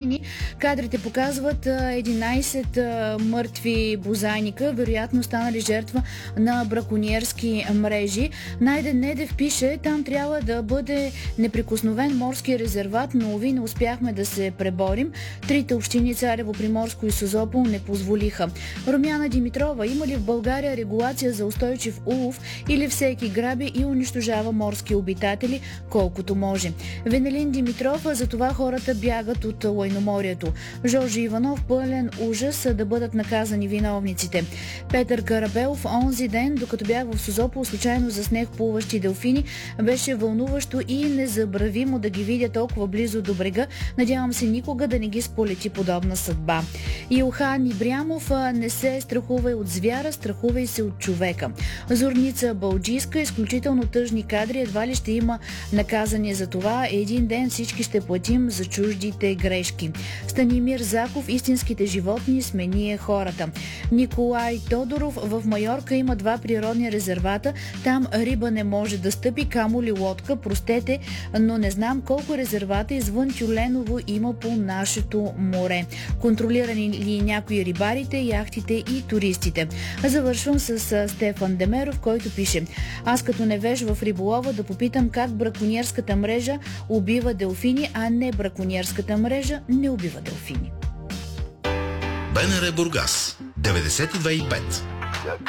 делфини. Кадрите показват 11 мъртви бозайника, вероятно станали жертва на браконьерски мрежи. Найден Недев пише: там трябва да бъде неприкосновен морски резерват, но уви не успяхме да се преборим. Трите общини Царево, Приморско и Созопол не позволиха. Румяна Димитрова: има ли в България регулация за устойчив улов или всеки граби и унищожава морски обитатели колкото може? Венелин Димитров: за това хората бягат от лайноморието. Жоржи Иванов: пълен ужас да бъдат наказани виновниците. Петър Карабелов: онзи ден, докато бях в Созопол, случайно заснех плуващи делфини. Беше вълнуващо и незабравимо да ги видя толкова близо до брега. Надявам се никога да не ги сполети подобна съдба. Илхан Ибрямов: не се страхувай от звяра, страхувай се от човека. Зорница Балджийска: изключително тъжни кадри, едва ли ще има наказание за това. Един ден всички ще платим за чуждите грешки. Станимир Заков: истинските животни сме ние хората. Николай Тодоров: в Майорка има 2 природни резервата. Там риба не може да стъпи, камо ли лодка. Простете, но не знам колко резервата извън Тюленово има по нашето море. Контролирани ли някои рибарите, яхтите и туристите? Завършвам с Стефан Демеров, който пише: аз като невеж в риболова да попитам как браконьерската мрежа убива делфини, а не браконьерската мрежа не убива делфини. БНР Бургас 92,5.